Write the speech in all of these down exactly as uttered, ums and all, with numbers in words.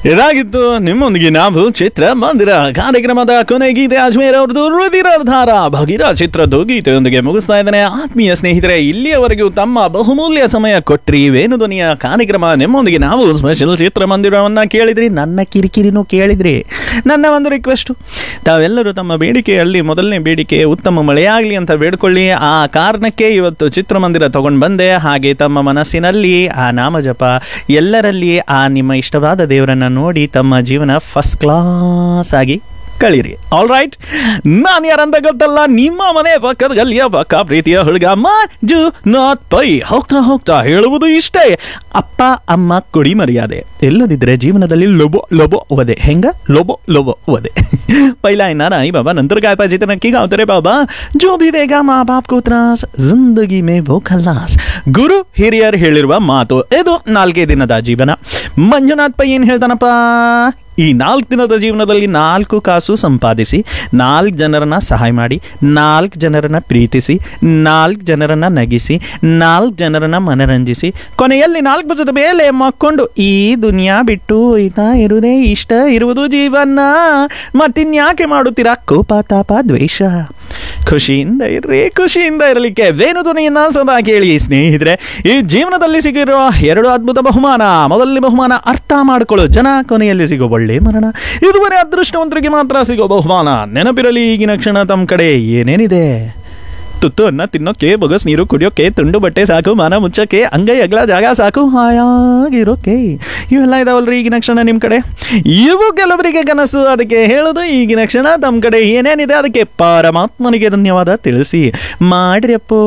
ಇದಾಗಿತ್ತು ನಿಮ್ಮೊಂದಿಗೆ ನಾವು ಚಿತ್ರ ಮಂದಿರ ಕಾರ್ಯಕ್ರಮದ ಕೊನೆ ಗೀತೆ ಅಜ್ಮೇರ್ ಅವ್ರದ್ದು ರುದಿರಧಾರ ಭಗೀರ ಚಿತ್ರದ ಗೀತೆಯೊಂದಿಗೆ ಮುಗಿಸ್ತಾ ಇದ್ದೇನೆ. ಆತ್ಮೀಯ ಸ್ನೇಹಿತರೆ, ಇಲ್ಲಿಯವರೆಗೂ ತಮ್ಮ ಬಹುಮೂಲ್ಯ ಸಮಯ ಕೊಟ್ರಿ ವೇಣುಧ್ವನಿಯ ಕಾರ್ಯಕ್ರಮ ನಿಮ್ಮೊಂದಿಗೆ ನಾವು ಸ್ಪೆಷಲ್ ಚಿತ್ರಮಂದಿರವನ್ನ ಕೇಳಿದ್ರಿ, ನನ್ನ ಕಿರಿಕಿರಿನೂ ಕೇಳಿದ್ರಿ. ನನ್ನ ಒಂದು ರಿಕ್ವೆಸ್ಟು, ತಾವೆಲ್ಲರೂ ತಮ್ಮ ಬೇಡಿಕೆಯಲ್ಲಿ ಮೊದಲನೇ ಬೇಡಿಕೆ ಉತ್ತಮ ಮಳೆಯಾಗಲಿ ಅಂತ ಬೇಡ್ಕೊಳ್ಳಿ. ಆ ಕಾರಣಕ್ಕೆ ಇವತ್ತು ಚಿತ್ರಮಂದಿರ ತಗೊಂಡು ಬಂದೆ. ಹಾಗೆ ತಮ್ಮ ಮನಸ್ಸಿನಲ್ಲಿ ಆ ನಾಮಜಪ, ಎಲ್ಲರಲ್ಲಿ ಆ ನಿಮ್ಮ ಇಷ್ಟವಾದ ದೇವರನ್ನ ನೋಡಿ ತಮ್ಮ ಜೀವನ ಫಸ್ಟ್ ಕ್ಲಾಸ್ ಆಗಿ ಕಳೀರಿ. ಆಲ್ ರೈಟ್, ನಾನು ಯಾರಂತ ಗೊತ್ತಲ್ಲ, ನಿಮ್ಮ ಮನೆ ಪಕ್ಕದ ಗಲ್ಲಿಯ ಪಕ್ಕ ಪ್ರೀತಿಯ ಹುಡುಗ ಮಂಜು ನಾಥ್ ಪೈ. ಹೋಗ್ತಾ ಹೋಗ್ತಾ ಹೇಳುವುದು ಇಷ್ಟೇ, ಅಪ್ಪ ಅಮ್ಮ ಕೊಡಿ ಮರ್ಯಾದೆ, ಇಲ್ಲದಿದ್ರೆ ಜೀವನದಲ್ಲಿ ಲೊಬೋ ಲೊಬೋ ಒದೆ. ಹೆಂಗ ಲೊಬೋ ಲೊಬೋ ಒದೆ. ಪೈಲಾ ಇನ್ನ ರಾಯಿ ಬಾಬಾ ನಂತರ ಗಾಯ ಪಾಜಿ ತನಕಿ ಗಾವ್ತಾರೆ ಬಾಬಾ, ಜೋ ಭಿ ದೇಗಾ ಮಾ ಬಾಪ್ ಕೋ ತ್ರಾಸ್ ಜಿಂದಗಿ ಮೇ ವೋ ಖಲ್ಲಾಸ್. ಗುರು ಹಿರಿಯರು ಹೇಳಿರುವ ಮಾತು ಇದು. ನಾಲ್ಕೇ ದಿನದ ಜೀವನ. ಮಂಜುನಾಥ್ ಪೈ ಏನ್ ಹೇಳ್ತಾನಪ್ಪ, ಈ ನಾಲ್ಕು ದಿನದ ಜೀವನದಲ್ಲಿ ನಾಲ್ಕು ಕಾಸು ಸಂಪಾದಿಸಿ, ನಾಲ್ಕು ಜನರನ್ನ ಸಹಾಯ ಮಾಡಿ, ನಾಲ್ಕು ಜನರನ್ನ ಪ್ರೀತಿಸಿ, ನಾಲ್ಕು ಜನರನ್ನ ನಗಿಸಿ, ನಾಲ್ಕು ಜನರನ್ನ ಮನರಂಜಿಸಿ, ಕೊನೆಯಲ್ಲಿ ನಾಲ್ಕು ಭುಜದ ಮೇಲೆ ಮಕ್ಕೊಂಡು ಈ ದುನಿಯಾ ಬಿಟ್ಟು ಈತ ಇರುವುದೇ ಇಷ್ಟ ಇರುವುದು ಜೀವನ, ಮತ್ತಿನ್ಯಾಕೆ ಮಾಡುತ್ತೀರಾ ಕೋಪ ತಾಪ ದ್ವೇಷ. ಖುಷಿಯಿಂದ ಇರ್ರಿ, ಖುಷಿಯಿಂದ ಇರಲಿಕ್ಕೆ ವೇಣುಧ್ವನಿಯನ್ನ ಸದಾ ಕೇಳಿ ಸ್ನೇಹಿತರೆ. ಈ ಜೀವನದಲ್ಲಿ ಸಿಗಿರುವ ಎರಡು ಅದ್ಭುತ ಬಹುಮಾನ. ಮೊದಲನೇ ಬಹುಮಾನ ಅರ್ಥ ಮಾಡಿಕೊಳ್ಳೋ ಜನ, ಕೊನೆಯಲ್ಲಿ ಸಿಗೋ ಒಳ್ಳೆ ಮರಣ. ಇದುವರೆ ಅದೃಷ್ಟವಂತರಿಗೆ ಮಾತ್ರ ಸಿಗೋ ಬಹುಮಾನ. ನೆನಪಿರಲಿ, ಈಗಿನ ಕ್ಷಣ ತಮ್ಮ ಕಡೆ ಏನೇನಿದೆ. ತುತ್ತು ಅನ್ನ ತಿನ್ನೋಕೆ, ಬೊಗಸ್ ನೀರು ಕುಡಿಯೋಕೆ, ತುಂಡು ಬಟ್ಟೆ ಸಾಕು, ಮಾನ ಮುಚ್ಚಕ್ಕೆ, ಅಂಗೈ ಅಗಲ ಜಾಗ ಸಾಕು, ಹಾಯಾಗಿರೋಕೆ, ಇವೆಲ್ಲ ಇದಾವಲ್ರಿ ಈಗಿನ ಕ್ಷಣ ನಿಮ್ಮ ಕಡೆ. ಇವು ಕೆಲವರಿಗೆ ಕನಸು, ಅದಕ್ಕೆ ಹೇಳೋದು ಈಗಿನ ಕ್ಷಣ ತಮ್ಮ ಕಡೆ ಏನೇನಿದೆ ಅದಕ್ಕೆ ಪರಮಾತ್ಮನಿಗೆ ಧನ್ಯವಾದ ತಿಳಿಸಿ. ಮಾಡ್ರಿಯಪ್ಪೋ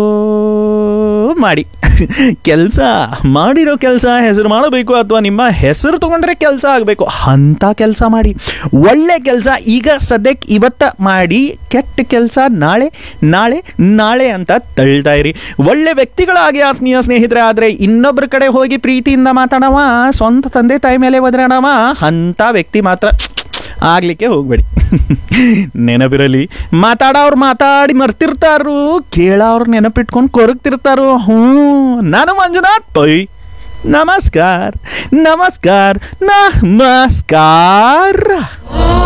ಮಾಡಿ ಕೆಲಸ. ಮಾಡಿರೋ ಕೆಲಸ ಹೆಸರು ಮಾಡಬೇಕು, ಅಥವಾ ನಿಮ್ಮ ಹೆಸರು ತಗೊಂಡ್ರೆ ಕೆಲಸ ಆಗಬೇಕು ಅಂತ ಕೆಲಸ ಮಾಡಿ. ಒಳ್ಳೆ ಕೆಲಸ ಈಗ ಸದ್ಯಕ್ಕೆ ಇವತ್ತ ಮಾಡಿ, ಕೆಟ್ಟ ಕೆಲಸ ನಾಳೆ ನಾಳೆ ನಾಳೆ ಅಂತ ತಳ್ತಾ ಇರಿ. ಒಳ್ಳೆ ವ್ಯಕ್ತಿಗಳಾಗಿ ಆತ್ಮೀಯ ಸ್ನೇಹಿತರೆ. ಆದರೆ ಇನ್ನೊಬ್ಬರ ಕಡೆ ಹೋಗಿ ಪ್ರೀತಿಯಿಂದ ಮಾತಾಡವ, ಸ್ವಂತ ತಂದೆ ತಾಯಿ ಮೇಲೆ ಒದರಾಡವ ಅಂಥ ವ್ಯಕ್ತಿ ಮಾತ್ರ ಆಗ್ಲಿಕ್ಕೆ ಹೋಗ್ಬೇಡಿ. ನೆನಪಿರಲಿ, ಮಾತಾಡೋರು ಮಾತಾಡಿ ಮರ್ತಿರ್ತಾರು, ಕೇಳೋರು ನೆನಪಿಟ್ಕೊಂಡು ಕೊರಗ್ತಿರ್ತಾರು. ಹ್ಞೂ, ನಾನು ಮಂಜುನಾಥ್ ಪೈ. ನಮಸ್ಕಾರ ನಮಸ್ಕಾರ ನಮಸ್ಕಾರ.